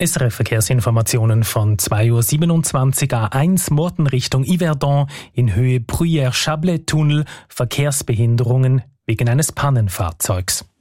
SRF Verkehrsinformationen von 2.27 Uhr A1 Murten Richtung Yverdon in Höhe Bruyère-Chablais-Tunnel, Verkehrsbehinderungen wegen eines Pannenfahrzeugs.